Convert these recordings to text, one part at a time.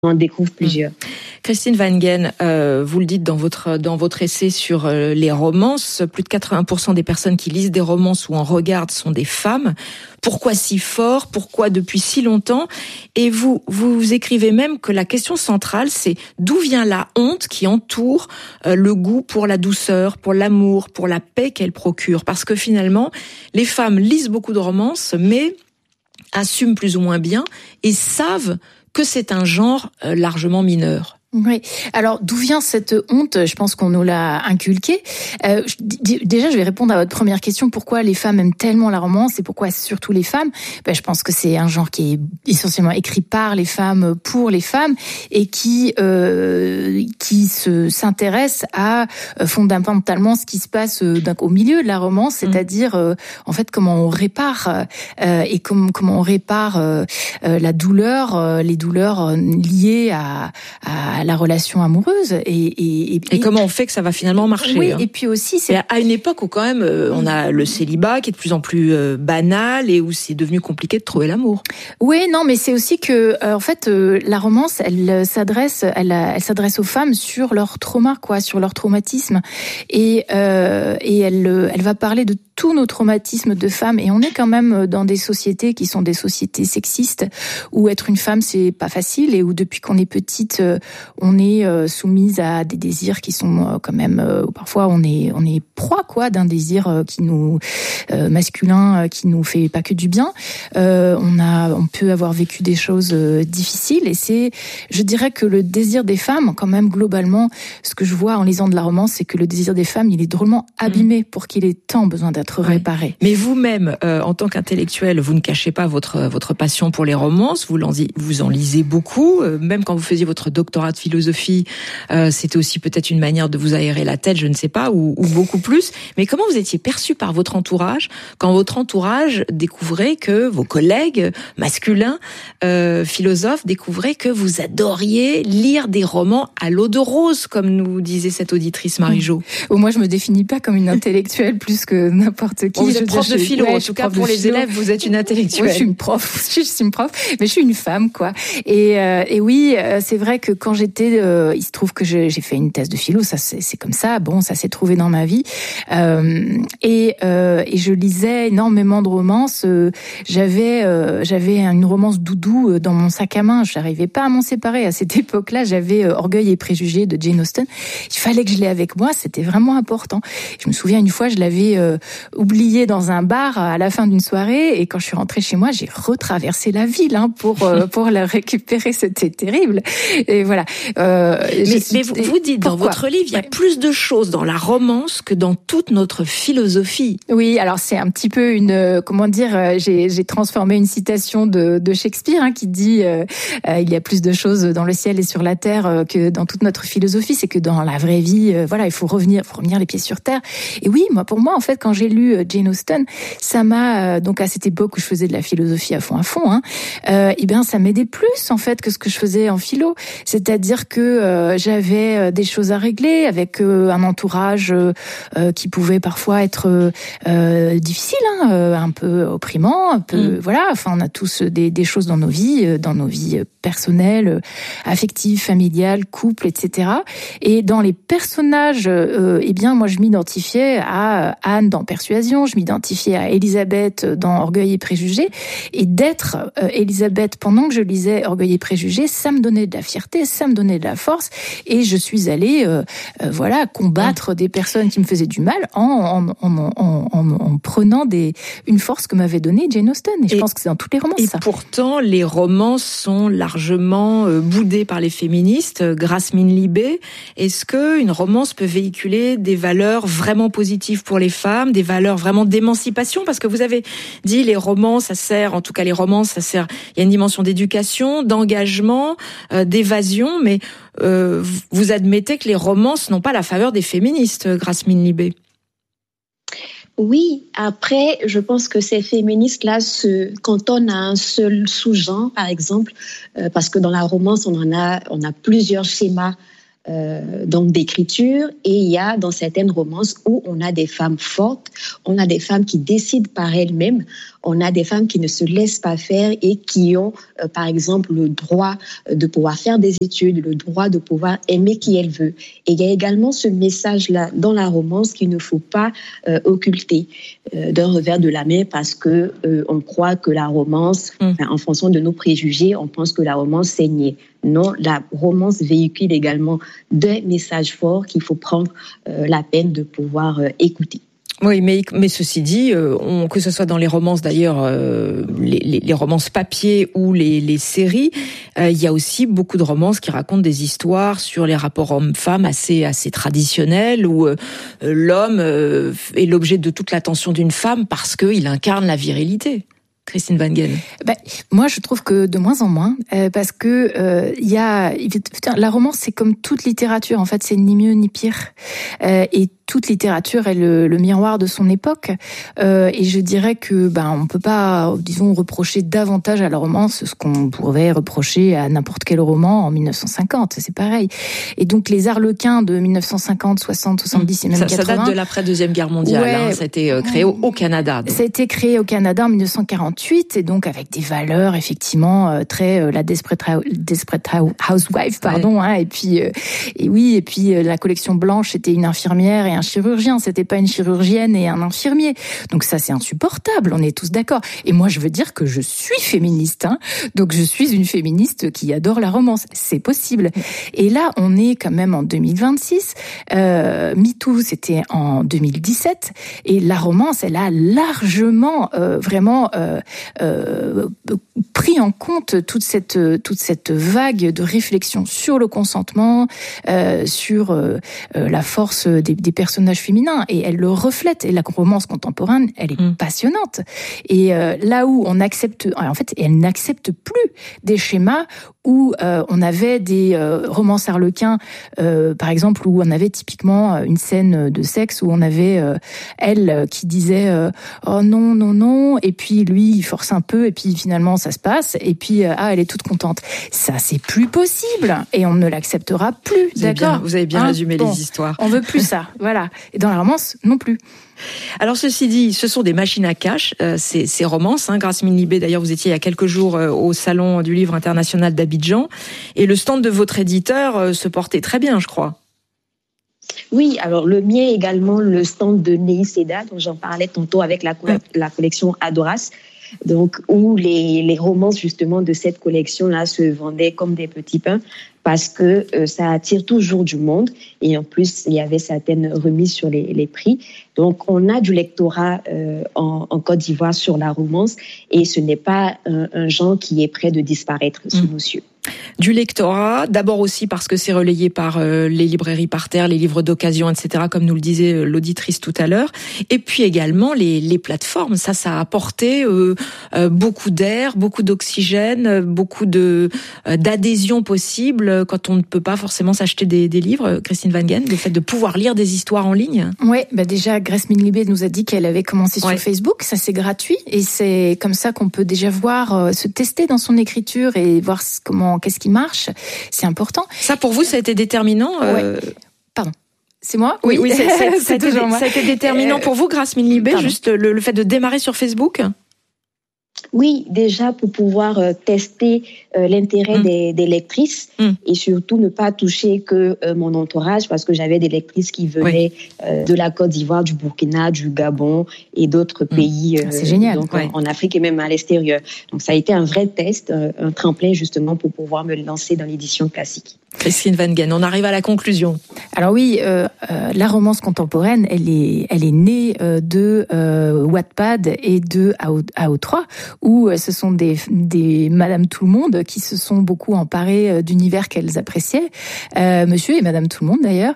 en découvre plusieurs. Christine Wangen, vous le dites dans votre essai sur les romances, plus de 80% des personnes qui lisent des romances ou en regardent sont des femmes. Pourquoi si fort? Pourquoi depuis si longtemps? Et vous écrivez même que la question centrale, c'est d'où vient la honte qui entoure le goût pour la douceur, pour l'amour, pour la paix qu'elle procure? Parce que finalement, les femmes lisent beaucoup de romances, mais assument plus ou moins bien et savent que c'est un genre largement mineur. Oui. Alors, d'où vient cette honte? Je pense qu'on nous l'a inculquée. Déjà, je vais répondre à votre première question. Pourquoi les femmes aiment tellement la romance et pourquoi surtout les femmes? Je pense que c'est un genre qui est essentiellement écrit par les femmes, pour les femmes, et qui s'intéresse à fondamentalement ce qui se passe au milieu de la romance, c'est-à-dire en fait comment on répare et comment on répare la douleur, les douleurs liées à la relation amoureuse et comment on fait que ça va finalement marcher. Oui, et puis aussi c'est à une époque où quand même on a le célibat qui est de plus en plus banal et où c'est devenu compliqué de trouver l'amour. Oui, non, mais c'est aussi que en fait la romance elle s'adresse aux femmes sur leur trauma, sur leur traumatisme et elle va parler de tous nos traumatismes de femmes, et on est quand même dans des sociétés qui sont des sociétés sexistes où être une femme c'est pas facile, et où depuis qu'on est petite on est soumise à des désirs qui sont quand même parfois on est proie d'un désir qui nous masculin qui nous fait pas que du bien. On peut avoir vécu des choses difficiles, et je dirais que le désir des femmes, quand même globalement, ce que je vois en lisant de la romance, c'est que le désir des femmes, il est drôlement abîmé pour qu'il ait tant besoin d'être réparé. Mais vous-même, en tant qu'intellectuel, vous ne cachez pas votre passion pour les romances, vous en lisez beaucoup, même quand vous faisiez votre doctorat de philosophie, c'était aussi peut-être une manière de vous aérer la tête, je ne sais pas, ou beaucoup plus. Mais comment vous étiez perçu par votre entourage quand votre entourage découvrait que vos collègues masculins philosophes découvraient que vous adoriez lire des romans à l'eau de rose, comme nous disait cette auditrice Marie-Jo? Moi, je me définis pas comme une intellectuelle plus que n'importe qui. Vous êtes prof de philo, en tout cas pour les élèves, vous êtes une intellectuelle. Oui, je suis une prof, mais je suis une femme, Et oui, c'est vrai que quand j'étais, il se trouve que j'ai fait une thèse de philo, ça c'est comme ça, ça s'est trouvé dans ma vie, et je lisais énormément de romances. J'avais une romance doudou dans mon sac à main, je n'arrivais pas à m'en séparer. À cette époque-là, j'avais Orgueil et préjugés de Jane Austen. Il fallait que je l'ai avec moi, c'était vraiment important. Je me souviens une fois, je l'avais oublié dans un bar à la fin d'une soirée, et quand je suis rentrée chez moi, j'ai retraversé la ville pour la récupérer. C'était terrible. Et voilà. Mais vous dites dans votre livre, il y a plus de choses dans la romance que dans toute notre philosophie. Oui, alors c'est un petit peu j'ai transformé une citation de Shakespeare qui dit il y a plus de choses dans le ciel et sur la terre que dans toute notre philosophie. C'est que dans la vraie vie, il faut revenir les pieds sur terre. Et oui, pour moi, en fait, quand j'ai lu Jane Austen, ça m'a donc à cette époque où je faisais de la philosophie à fond, ça m'aidait plus en fait que ce que je faisais en philo. C'est-à-dire que j'avais des choses à régler avec un entourage qui pouvait parfois être difficile, un peu opprimant, un peu on a tous des choses dans nos vies personnelles, affectives, familiales, couple, etc. Et dans les personnages, moi je m'identifiais à Anne dans Persuasion, je m'identifiais à Élisabeth dans Orgueil et préjugés, et d'être Élisabeth pendant que je lisais Orgueil et préjugés, ça me donnait de la fierté, ça me donnait de la force, et je suis allée combattre des personnes qui me faisaient du mal en prenant une force que m'avait donnée Jane Austen. Et je pense que c'est dans toutes les romances. Et pourtant, les romances sont largement boudées par les féministes. Grasmine Libé, est-ce qu'une romance peut véhiculer des valeurs vraiment positives pour les femmes, des valeurs vraiment d'émancipation? Parce que vous avez dit les romances, ça sert, il y a une dimension d'éducation, d'engagement, d'évasion, mais vous admettez que les romances n'ont pas la faveur des féministes, Grasmine Libé. Oui, après, je pense que ces féministes-là se cantonnent à un seul sous-genre, par exemple, parce que dans la romance, on a plusieurs schémas donc d'écriture, et il y a dans certaines romances où on a des femmes fortes, on a des femmes qui décident par elles-mêmes, on a des femmes qui ne se laissent pas faire et qui ont par exemple le droit de pouvoir faire des études, le droit de pouvoir aimer qui elles veulent. Et il y a également ce message-là dans la romance qu'il ne faut pas occulter d'un revers de la main, parce que on croit que la romance, en fonction de nos préjugés, on pense que la romance c'est niais. Non, la romance véhicule également des messages forts qu'il faut prendre la peine de pouvoir écouter. Oui, mais ceci dit, que ce soit dans les romances d'ailleurs, les romances papier ou les séries, il y a aussi beaucoup de romances qui racontent des histoires sur les rapports hommes-femmes assez traditionnels, où l'homme est l'objet de toute l'attention d'une femme parce qu'il incarne la virilité. Christine Wangen. Moi, je trouve que de moins en moins, parce que la romance, c'est comme toute littérature. En fait, c'est ni mieux ni pire. Et toute littérature est le miroir de son époque. Et je dirais que on peut pas, disons, reprocher davantage à la romance ce qu'on pourrait reprocher à n'importe quel roman en 1950. C'est pareil. Et donc les Arlequins de 1950, 60, 70 et même 80. Ça date de l'après-Deuxième Guerre mondiale. Ouais, ça a été créé au Canada. Donc. Ça a été créé au Canada en 1948, et donc avec des valeurs effectivement très la Desperate Housewife, pardon. Ouais. Et puis la collection blanche, c'était une infirmière et un chirurgien, c'était pas une chirurgienne et un infirmier. Donc ça, c'est insupportable, on est tous d'accord. Et moi, je veux dire que je suis féministe, donc je suis une féministe qui adore la romance. C'est possible. Et là, on est quand même en 2026. MeToo, c'était en 2017. Et la romance, elle a largement, vraiment pris en compte toute cette vague de réflexion sur le consentement, sur la force des personnages féminins, et elle le reflète. Et la romance contemporaine, elle est passionnante. Et là où elle n'accepte plus des schémas où on avait des romances harlequins, par exemple, où on avait typiquement une scène de sexe où on avait elle qui disait oh non non non, et puis lui il force un peu, et puis finalement ça se passe, et puis elle est toute contente. Ça, c'est plus possible, et on ne l'acceptera plus. Vous avez bien résumé les histoires. On veut plus ça, voilà. Et dans la romance non plus. Alors ceci dit, ce sont des machines à cash, ces romances. Grasmine Libé, d'ailleurs, vous étiez il y a quelques jours au Salon du Livre International d'Abidjan, et le stand de votre éditeur se portait très bien, je crois. Oui, alors le mien également, le stand de Nei Seda, dont j'en parlais tantôt avec la collection Adoras, donc où les romances justement de cette collection-là se vendaient comme des petits pains, parce que ça attire toujours du monde, et en plus il y avait certaines remises sur les prix. Donc on a du lectorat en Côte d'Ivoire sur la romance, et ce n'est pas un genre qui est prêt de disparaître sous nos yeux. Du lectorat, d'abord aussi parce que c'est relayé par les librairies par terre, les livres d'occasion, etc., comme nous le disait l'auditrice tout à l'heure. Et puis également les plateformes. Ça a apporté beaucoup d'air, beaucoup d'oxygène, beaucoup d'adhésion possible quand on ne peut pas forcément s'acheter des livres. Christine Wangen, le fait de pouvoir lire des histoires en ligne. Oui, déjà Grasmine Libé nous a dit qu'elle avait commencé sur Facebook. Ça, c'est gratuit, et c'est comme ça qu'on peut déjà voir, se tester dans son écriture et voir qu'est-ce qui marche. C'est important. Ça, pour vous, ça a été déterminant Pardon. C'est moi ? Oui, ça a été déterminant pour vous, Grasmine Libé, juste le fait de démarrer sur Facebook ? Oui, déjà pour pouvoir tester l'intérêt des lectrices, et surtout ne pas toucher que mon entourage, parce que j'avais des lectrices qui venaient de la Côte d'Ivoire, du Burkina, du Gabon et d'autres pays c'est génial. Donc, en Afrique et même à l'extérieur. Donc ça a été un vrai test, un tremplin justement pour pouvoir me lancer dans l'édition classique. Christine Wangen, on arrive à la conclusion. Alors oui, la romance contemporaine, elle est née de Wattpad et de AO3, où ce sont des Madame Tout-le-Monde qui se sont beaucoup emparées d'univers qu'elles appréciaient, Monsieur et Madame Tout-le-Monde d'ailleurs,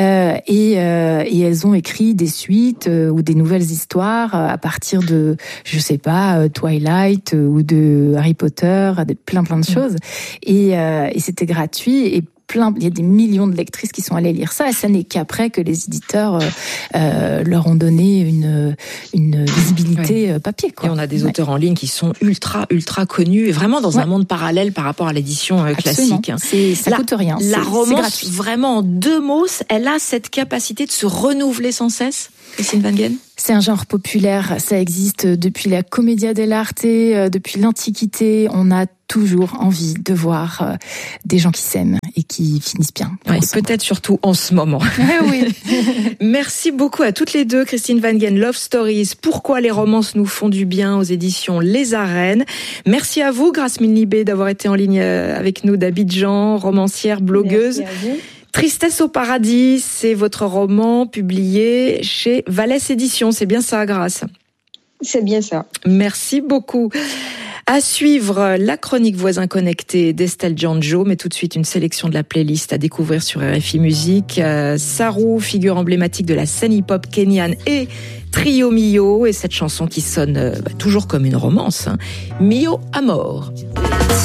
et elles ont écrit des suites ou des nouvelles histoires à partir de, je sais pas, Twilight ou de Harry Potter, plein de choses, et c'était gratuit. Et il y a des millions de lectrices qui sont allées lire ça, et ça n'est qu'après que les éditeurs leur ont donné une visibilité papier, quoi. Et on a des auteurs en ligne qui sont ultra connus, et vraiment dans un monde parallèle par rapport à l'édition classique. Ça coûte rien. La romance, vraiment en 2 mots, elle a cette capacité de se renouveler sans cesse, Christine Wangen? C'est un genre populaire, ça existe depuis la Commedia dell'arte, depuis l'Antiquité. On a toujours envie de voir des gens qui s'aiment et qui finissent bien. Ouais, peut-être surtout en ce moment. Oui. Merci beaucoup à toutes les deux, Christine Wangen, Love Stories, Pourquoi les romances nous font du bien, aux éditions Les Arènes. Merci à vous, Grasmine Libé, d'avoir été en ligne avec nous d'Abidjan, romancière, blogueuse. Merci à vous. Tristesse au paradis, c'est votre roman publié chez Vallès Éditions. C'est bien ça, Grace? C'est bien ça. Merci beaucoup. À suivre, la chronique Voisins connectés d'Estelle Giangio, mais tout de suite une sélection de la playlist à découvrir sur RFI Musique. Saru, figure emblématique de la scène hip-hop kenyane, et Trio Mio, et cette chanson qui sonne toujours comme une romance, Mio Amor.